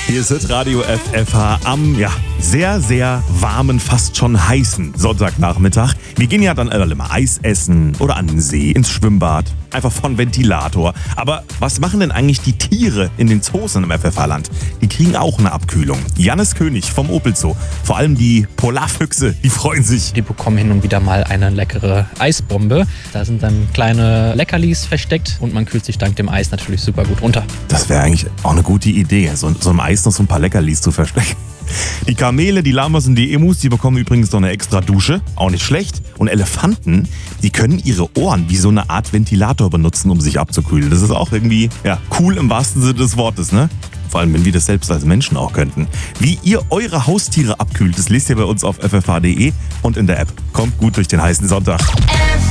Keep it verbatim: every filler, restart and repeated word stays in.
Hier ist Hitradio F F H am, ja, sehr, sehr warmen, fast schon heißen Sonntagnachmittag. Wir gehen ja dann alle mal Eis essen oder an den See, ins Schwimmbad, einfach von Ventilator. Aber was machen denn eigentlich die Tiere in den Zoos im F F H-Land? Die kriegen auch eine Abkühlung. Jannis König vom Opel Zoo, vor allem die Polarfüchse, die freuen sich. Die bekommen hin und wieder mal eine leckere Eisbombe. Da sind dann kleine Leckerlis versteckt und man kühlt sich dank dem Eis natürlich super gut runter. Das wäre eigentlich auch eine gute Idee, so, so im Eis noch so ein paar Leckerlis zu verstecken. Die Kamele, die Lamas und die Emus, die bekommen übrigens noch eine extra Dusche, auch nicht schlecht. Und Elefanten, die können ihre Ohren wie so eine Art Ventilator benutzen, um sich abzukühlen. Das ist auch irgendwie, ja, cool im wahrsten Sinne des Wortes, ne? Vor allem, wenn wir das selbst als Menschen auch könnten. Wie ihr eure Haustiere abkühlt, das lest ihr bei uns auf f f h punkt d e und in der App. Kommt gut durch den heißen Sonntag.